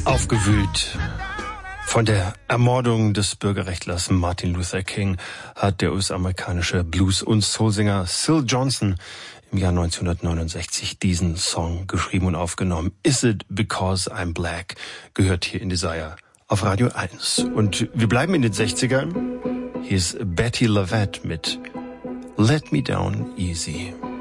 Aufgewühlt von der Ermordung des Bürgerrechtlers Martin Luther King hat der US-amerikanische Blues- und Soulsänger Syl Johnson im Jahr 1969 diesen Song geschrieben und aufgenommen. Is It Because I'm Black? Gehört hier in Desire auf Radio 1. Und wir bleiben in den 60ern. Hier ist Betty Lavette mit Let Me Down Easy.